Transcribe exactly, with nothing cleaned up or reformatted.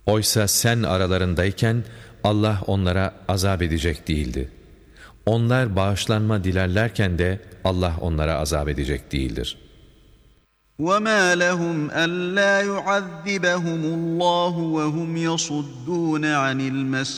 Oysa sen aralarındayken Allah onlara azap edecek değildi. Onlar bağışlanma dilerlerken de Allah onlara azap edecek değildir. وَمَا لَهُمْ أَلَّا يُعَذِّبَهُمُ اللّٰهُ وَهُمْ يَصُدُّونَ عَنِ الْمَسْجِدِ